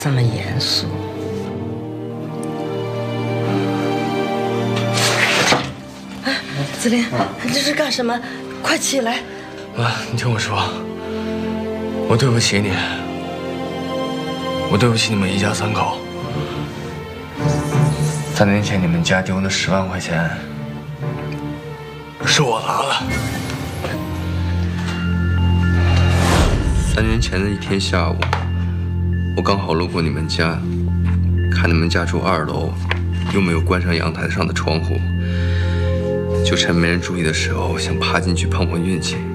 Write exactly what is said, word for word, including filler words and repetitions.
这么严肃。哎，子林，你这是干什么？快起来！ 妈，你听我说，我对不起你，我对不起你们一家三口。三年前你们家丢的十万块钱，是我拿的。 三年前的一天下午，我刚好路过你们家，看你们家住二楼，又没有关上阳台上的窗户，就趁没人注意的时候，想爬进去碰碰运气。